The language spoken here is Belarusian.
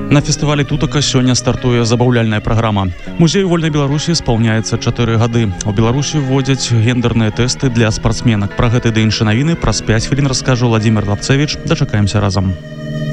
На фестывалі тутака сёння стартуе забаўляльная праграма. Музею вольнай Беларусі спаўняецца 4 гады. У Беларусі вводзяць гендерныя тэсты для спартсменак. Пра гэты ды іншыя навіны праз 5 хвілін раскажа Владимир Лапцевич. Дачакаемся разам.